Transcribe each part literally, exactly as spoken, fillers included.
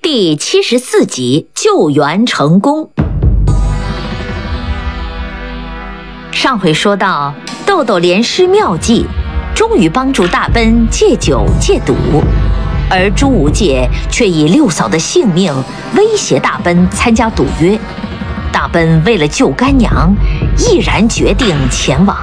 第七十四集救援成功。上回说到，豆豆连施妙计，终于帮助大奔戒酒戒赌，而朱无戒却以六嫂的性命威胁大奔参加赌约。大奔为了救干娘，毅然决定前往。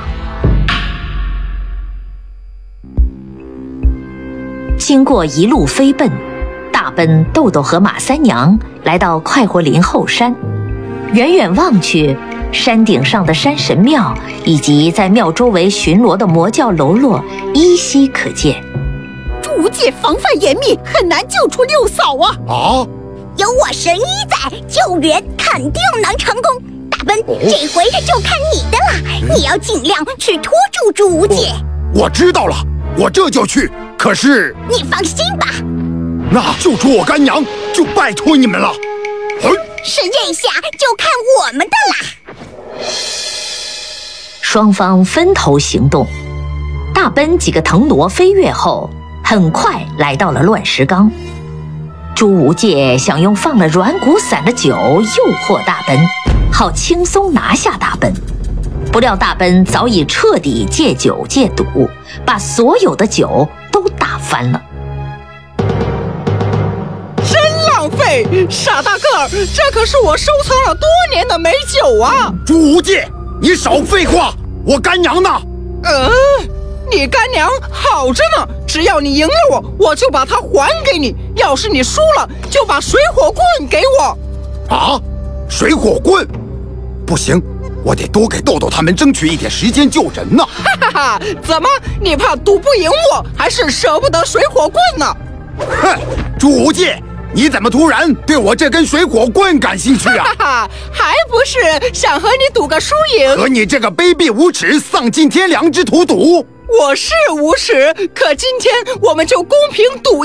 经过一路飞奔，大奔、豆豆和马三娘来到快活林后山。远远望去，山顶上的山神庙以及在庙周围巡逻的魔教喽啰依稀可见。 朱无戒防范严密，很难救出六嫂啊！ 啊！ 有我神医在，救援肯定能成功。大奔，哦、这回就看你的了，你要尽量去拖住朱无戒。 我, 我知道了，我这就去。可是你放心吧， 那救出我干娘就拜托你们了。 是这下就看我们的啦。 双方分头行动，大奔几个腾挪飞跃后，很快来到了乱石岗。朱无戒想用放了软骨散的酒诱惑大奔，好轻松拿下大奔。不料大奔早已彻底戒酒戒赌，把所有的酒都打翻了。 真浪费！傻大个儿，这可是我收藏了多年的美酒啊！ 朱无戒，你少废话！我干娘呢？ 嗯，你干娘好着呢，只要你赢了我，我就把它还给你；要是你输了，就把水火棍给我。 啊，水火棍？不行，我得多给豆豆他们争取一点时间救人呢。 哈哈哈！怎么，你怕赌不赢我，还是舍不得水火棍呢？ 哼，朱无戒，你怎么突然对我这根水火棍感兴趣啊？ 哈哈，还不是想和你赌个输赢？ 和你这个卑鄙无耻、丧尽天良之徒赌？ 我是无耻，可今天我们就公平赌